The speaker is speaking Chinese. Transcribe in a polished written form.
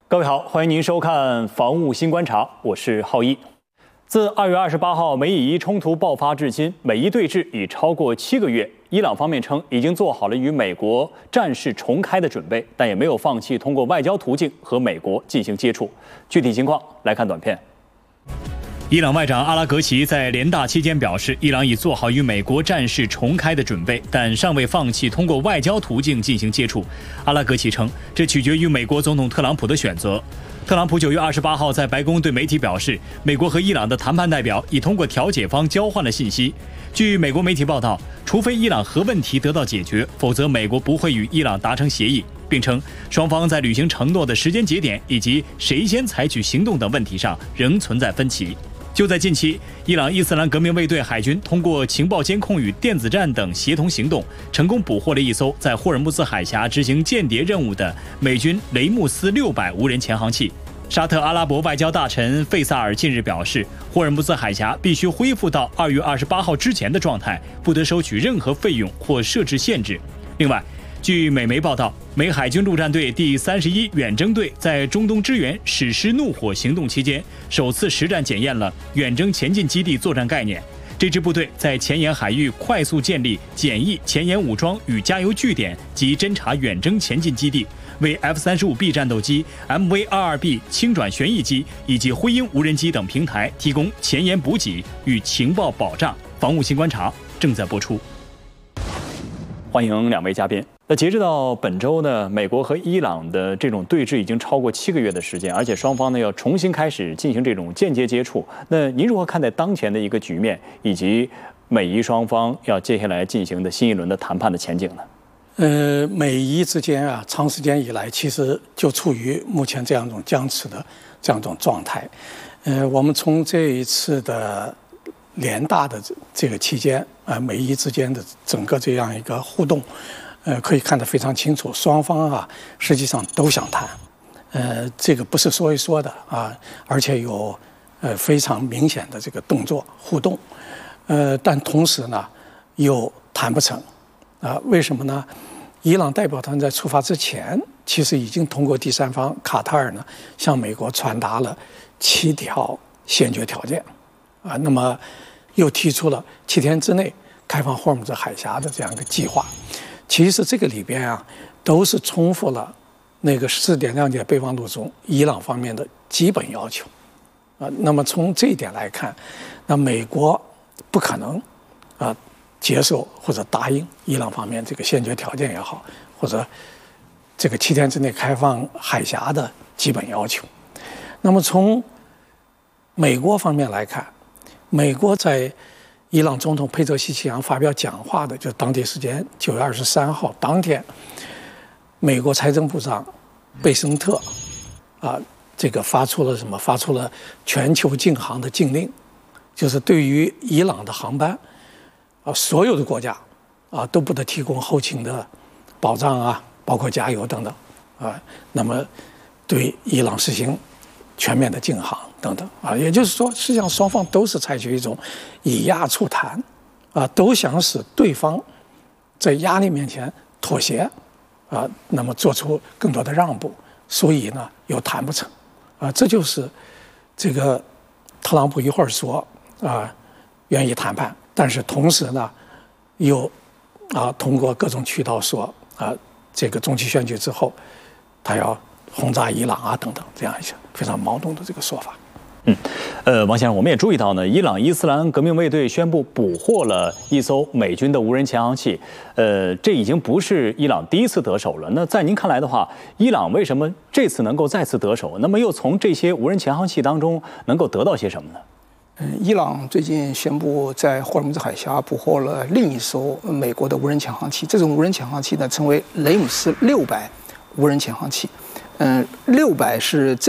各位好，欢迎您收看《防务新观察》，我是浩一。自2月28号美以伊冲突爆发至今，美伊对峙已超过7个月。伊朗方面称已经做好了与美国战事重开的准备，但也没有放弃通过外交途径和美国进行接触。具体情况来看短片。伊朗外长阿拉格齐在联大期间表示，伊朗已做好与美国战事重开的准备，但尚未放弃通过外交途径进行接触。阿拉格齐称，这取决于美国总统特朗普的选择。特朗普9月28号在白宫对媒体表示，美国和伊朗的谈判代表已通过调解方交换了信息。据美国媒体报道，除非伊朗核问题得到解决，否则美国不会与伊朗达成协议，并称双方在履行承诺的时间节点以及谁先采取行动等问题上仍存在分歧。就在近期，伊朗伊斯兰革命卫队海军通过情报监控与电子战等协同行动，成功捕获了一艘在霍尔木兹海峡执行间谍任务的美军雷姆斯600无人潜航器。沙特阿拉伯外交大臣费萨尔近日表示，霍尔木兹海峡必须恢复到2月28号之前的状态，不得收取任何费用或设置限制。另外，据美媒报道，美海军陆战队第31远征队在中东支援史诗怒火行动期间，首次实战检验了远征前进基地作战概念。这支部队在前沿海域快速建立简易前沿武装与加油据点及侦察远征前进基地，为 F-35B 战斗机、MV-22B 轻转旋翼机以及灰鹰无人机等平台提供前沿补给与情报保障。防务新观察正在播出。欢迎两位嘉宾。那截止到本周呢，美国和伊朗的这种对峙已经超过7个月的时间，而且双方呢要重新开始进行这种间接接触。那您如何看待当前的一个局面，以及美伊双方要接下来进行的新一轮的谈判的前景呢？ 美伊之间啊，长时间以来其实就处于目前这样一种僵持的这样一种状态。我们从这一次的联大的这个期间啊，美伊之间的整个这样一个互动，可以看得非常清楚，双方啊实际上都想谈，这个不是说一说的啊，而且有非常明显的这个动作互动，但同时呢又谈不成啊，为什么呢？伊朗代表团在出发之前，其实已经通过第三方卡塔尔呢向美国传达了7条先决条件啊，那么又提出了7天之内开放霍尔木兹海峡的这样一个计划。其实这个里边啊，都是重复了那个14点谅解备忘录中伊朗方面的基本要求啊。那么从这一点来看，那美国不可能接受或者答应伊朗方面这个先决条件也好，或者这个7天之内开放海峡的基本要求。那么从美国方面来看，美国在伊朗总统佩泽西奇扬发表讲话的，就当地时间9月23号当天，美国财政部长贝森特这个发出了什么？发出了全球禁航的禁令，就是对于伊朗的航班所有的国家都不得提供后勤的保障啊，包括加油等等那么对伊朗实行全面的禁航等等也就是说，实际上双方都是采取一种以压促谈都想使对方在压力面前妥协那么做出更多的让步，所以呢又谈不成这就是这个特朗普一会儿说愿意谈判，但是同时呢又通过各种渠道说这个中期选举之后他要轰炸伊朗等等，这样一些非常矛盾的这个说法。 王先生，我们也注意到呢，伊朗伊斯兰革命卫队宣布捕获了一艘美军的无人潜航器，这已经不是伊朗第一次得手了。那在您看来的话，伊朗为什么这次能够再次得手？那么又从这些无人潜航器当中能够得到些什么呢？ 伊朗最近宣布在霍尔木兹海峡捕获了另一艘美国的无人潜航器，这种无人潜航器呢称为雷姆斯600无人潜航器。600是这